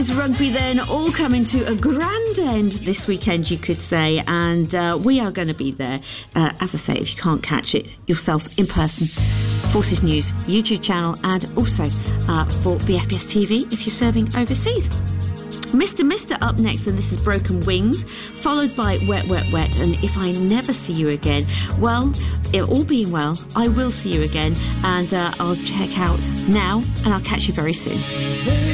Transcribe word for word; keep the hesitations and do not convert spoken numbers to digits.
Rugby then all coming to a grand end this weekend, you could say, and uh, we are going to be there, uh, as I say, if you can't catch it yourself in person. Forces News YouTube channel, and also uh, for B F B S T V if you're serving overseas. Mister Mister up next, and this is Broken Wings, followed by Wet Wet Wet, and If I Never See You Again. Well, it all being well, I will see you again, and uh, I'll check out now, and I'll catch you very soon.